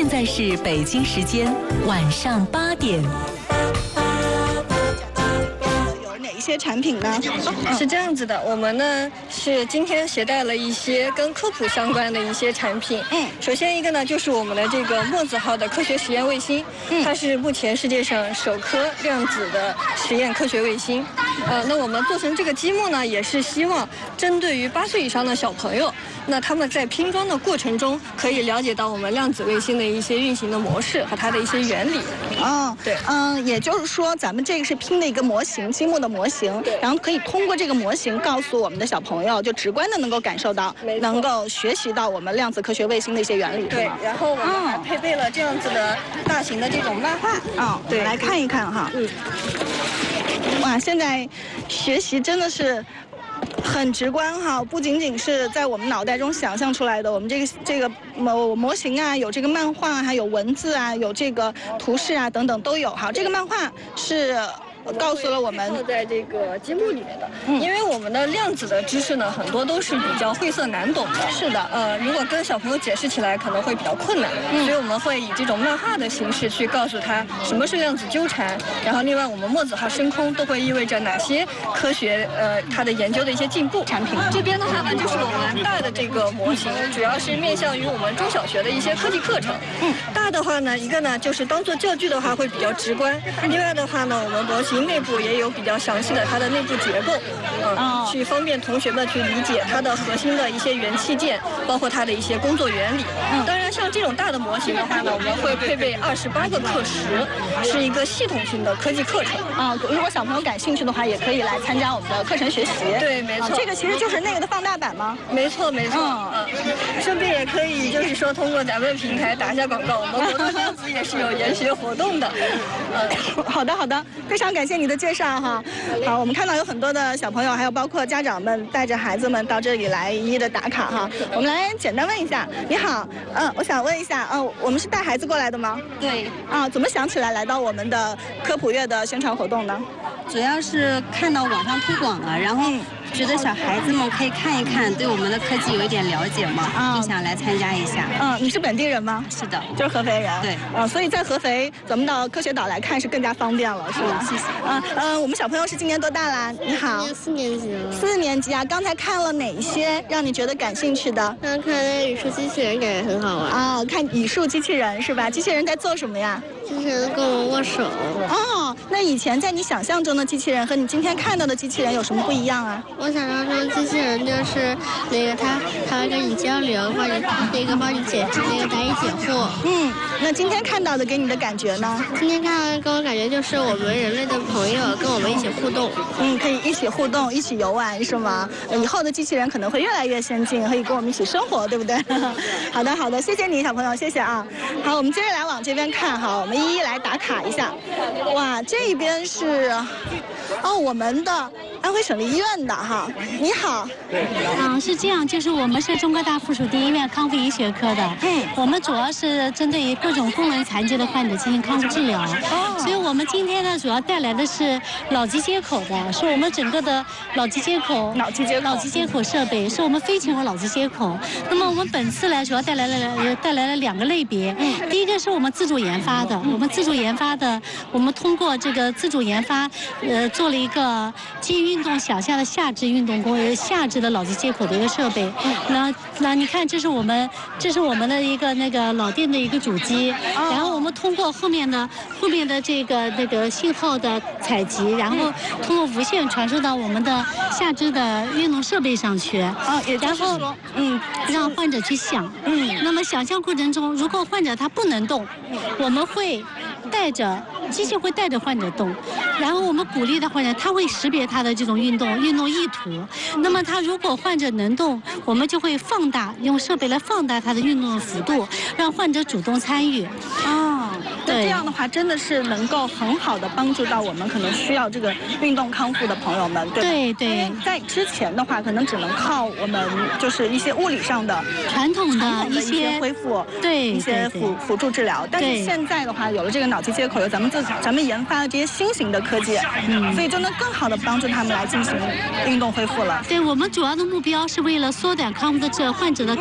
现在是北京时间晚上8点。 一些产品呢？ 是这样子的，我们呢是今天携带了一些跟科普相关的一些产品。首先一个呢就是我们的这个墨子号的科学实验卫星，它是目前世界上首颗量子的实验科学卫星。那我们做成这个积木呢，也是希望针对于8岁以上的小朋友，那他们在拼装的过程中可以了解到我们量子卫星的一些运行的模式和它的一些原理。对， 也就是说咱们这个是拼的一个模型，积木的模型，然后可以通过这个模型告诉我们的小朋友，就直观的能够感受到，能够学习到我们量子科学卫星的一些原理。 对，然后我们还配备了这样子的大型的这种漫画。 对，来看一看哈。哇，现在学习真的是很直观哈，不仅仅是在我们脑袋中想象出来的，我们这个模型啊，有这个漫画，还有文字啊，有这个图示啊等等都有哈。这个漫画是告诉了我们放在这个积木里面的，因为我们的量子的知识呢，很多都是比较晦涩难懂的。 是的， 如果跟小朋友解释起来可能会比较困难，所以我们会以这种漫画的形式去告诉他什么是量子纠缠，然后另外我们墨子号升空都会意味着哪些科学它的研究的一些进步。产品这边的话呢，就是我们大的这个模型，主要是面向于我们中小学的一些科技课程。大的话呢，一个呢就是当做教具的话会比较直观，另外的话呢，我们模型内部也有比较详细的它的内部结构，去方便同学们去理解它的核心的一些元器件，包括它的一些工作原理。当然，像这种大的模型的话呢，我们会配备28个课时，是一个系统性的科技课程。 如果小朋友感兴趣的话，也可以来参加我们的课程学习。 对，没错。 这个其实就是那个的放大版吗？ 没错。顺便也可以就是说通过咱们平台打一下广告，我们活动量子也是有研学活动的。 好的，非常感谢你的介绍哈。好，我们看到有很多的小朋友，还有包括家长们带着孩子们到这里来一一的打卡哈。我们来简单问一下，你好，我想问一下，我们是带孩子过来的吗？ 对。 怎么想起来来到我们的科普月的宣传活动呢？ 主要是看到网上推广了，然后觉得小孩子们可以看一看，对我们的科技有一点了解嘛，就想来参加一下。 你是本地人吗？ 是的， 就是合肥人。 对。 所以在合肥，咱们到科学岛来看是更加方便了，是吧？ 谢谢。 我们小朋友是今年多大啦？你好。 4年级了。 4年级啊！刚才看了哪一些让你觉得感兴趣的？ 刚看那个语数机器人，感觉很好玩。 看语数机器人是吧？机器人在做什么呀？ 机器人跟我们握手。 那以前在你想象中的机器人和你今天看到的机器人有什么不一样啊？ 我想象中机器人就是那个它会跟你交流，帮你答疑解惑。 那今天看到的给你的感觉呢？ 今天看到的给我感觉就是我们人类的朋友跟我们一起互动。 可以一起互动，一起游玩是吗？以后的机器人可能会越来越先进，可以跟我们一起生活，对不对？好的，谢谢你小朋友，谢谢啊。好，我们接着来往这边看哈，我们一一来打卡一下。哇，这边是我们的安徽省立医院的哈。你好。 是这样，就是我们是中科大附属第一医院康复医学科的。我们主要是针对于各种功能残疾的患者进行康复治疗。所以我们今天呢，主要带来的是脑机接口的，是我们整个的脑机接口设备，是我们非侵入脑机接口。那么我们本次呢，主要带来了2个类别。第一个是我们自主研发的，我们通过这个自主研发，做了一个基于运动想象的下肢运动下肢的脑机接口的一个设备。那你看，这是我们的一个那个脑电的一个主机，然后我们通过后面的这个信号的采集，然后通过无线传输到我们的下肢的运动设备上去。然后让患者去想。那么想象过程中，如果患者他不能动，我们会机器会带着患者动，然后我们鼓励的患者，他会识别他的这种运动意图。那么他如果患者能动，我们就会用设备来放大他的运动的幅度，让患者主动参与。 那这样的话，真的是能够很好的帮助到我们可能需要这个运动康复的朋友们，对吧？对。在之前的话，可能只能靠我们就是一些物理上的传统的一些恢复，一些辅助治疗。但是现在的话，有了这个脑机接口，有咱们研发的这些新型的科技，所以就能更好的帮助他们来进行运动恢复了。 对，我们主要的目标是为了缩短患者的